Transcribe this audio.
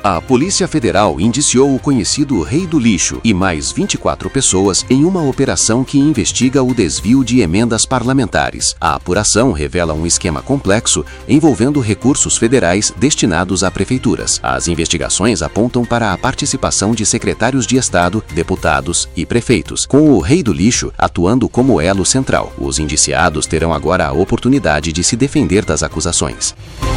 A Polícia Federal indiciou o conhecido Rei do Lixo e mais 24 pessoas em uma operação que investiga o desvio de emendas parlamentares. A apuração revela um esquema complexo envolvendo recursos federais destinados a prefeituras. As investigações apontam para a participação de secretários de Estado, deputados e prefeitos, com o Rei do Lixo atuando como elo central. Os indiciados terão agora a oportunidade de se defender das acusações.